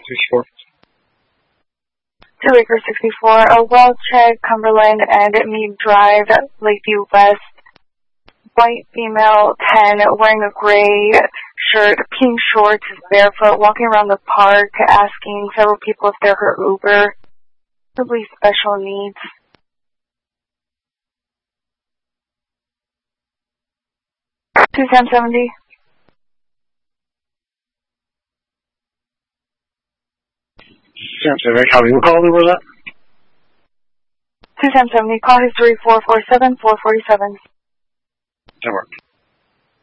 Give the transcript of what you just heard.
64. 2 Acre 64, a well check, Cumberland and Mead Drive, Lakeview West. White female, 10, wearing a gray shirt, pink shorts, barefoot, walking around the park, asking several people if they're her Uber. Probably special needs. Two 1070. How many call was that? 2 1070, call history 447 447. That worked.